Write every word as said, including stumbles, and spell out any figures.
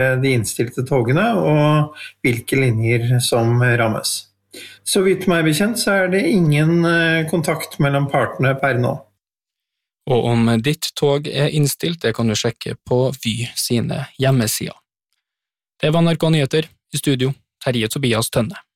de innstilte togene og hvilke linjer som rammes. Så vidt meg bekjent så er det ingen kontakt mellom partene per nå. Og om ditt tog er innstilt, det kan du sjekke på Vy sine hjemmesider. Det var N R K Nyheter, i studio, Terje Tobias Tønne.